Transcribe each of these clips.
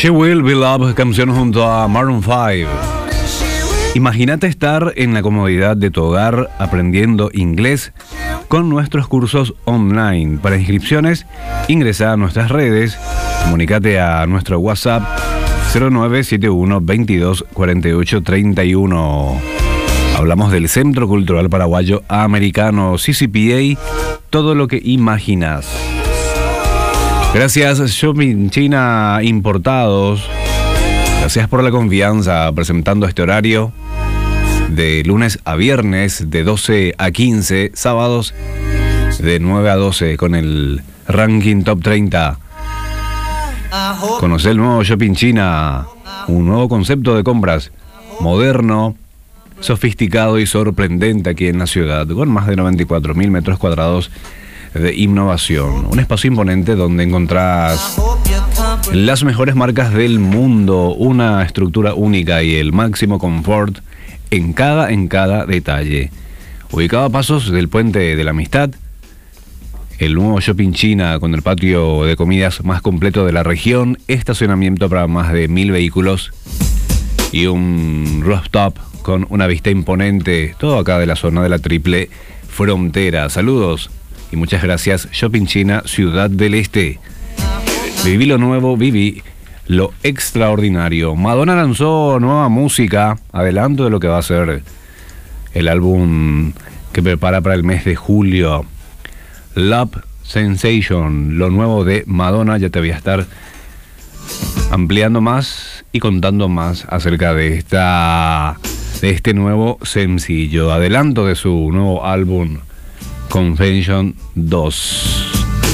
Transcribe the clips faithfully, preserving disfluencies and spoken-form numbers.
She Will Be Loved, canción junto a Maroon five. Imagínate estar en la comodidad de tu hogar aprendiendo inglés con nuestros cursos online. Para inscripciones, ingresa a nuestras redes, comunícate a nuestro WhatsApp cero nueve siete uno veintidós cuarenta y ocho treinta y uno. Hablamos del Centro Cultural Paraguayo Americano, C C P A, todo lo que imaginas. Gracias Shopping China Importados, gracias por la confianza presentando este horario de lunes a viernes de doce a quince, sábados de nueve a doce con el ranking Top treinta. Conoce el nuevo Shopping China, un nuevo concepto de compras moderno, sofisticado y sorprendente aquí en la ciudad, con más de noventa y cuatro mil metros cuadrados de innovación. Un espacio imponente donde encontrás las mejores marcas del mundo, una estructura única y el máximo confort en cada, en cada detalle. Ubicado a pasos del Puente de la Amistad, el nuevo Shopping China con el patio de comidas más completo de la región, estacionamiento para más de mil vehículos y un rooftop con una vista imponente, todo acá de la zona de la Triple Frontera. Saludos y muchas gracias Shopping China, Ciudad del Este. Viví lo nuevo, viví lo extraordinario. Madonna lanzó nueva música, adelanto de lo que va a ser el álbum que prepara para el mes de julio. Love Sensation, lo nuevo de Madonna. Ya te voy a estar ampliando más y contando más acerca de esta de este nuevo sencillo, adelanto de su nuevo álbum Confession dos.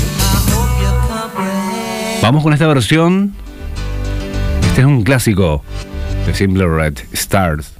Vamos con esta versión. Este es un clásico de Simply Red, Stars.